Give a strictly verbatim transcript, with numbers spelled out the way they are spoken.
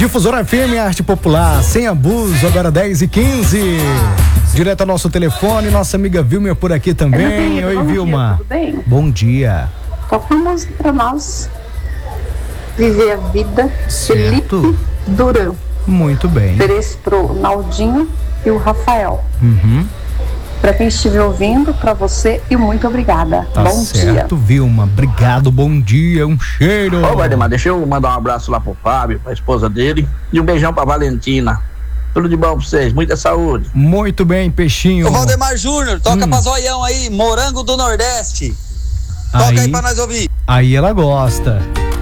Difusora F M, Arte Popular, sem abuso, agora dez e quinze. Direto ao nosso telefone, nossa amiga Vilma por aqui também. Oi, Oi, Vilma. Dia, tudo bem? Bom dia. Toca uma música pra nós. Viver a vida. Certo. Felipe Duran. Muito bem. Ofereço pro Naldinho e o Rafael. Uhum. Pra quem estiver ouvindo, pra você e muito obrigada. Tá bom certo, dia. Vilma. Obrigado, bom dia, um cheiro. Ô, Valdemar, deixa eu mandar um abraço lá pro Fábio, pra esposa dele, e um beijão pra Valentina. Tudo de bom pra vocês, muita saúde. Muito bem, peixinho. Ô, Valdemar Júnior, toca hum. pra zoião aí, Morango do Nordeste. Toca aí, aí pra nós ouvir. Aí ela gosta.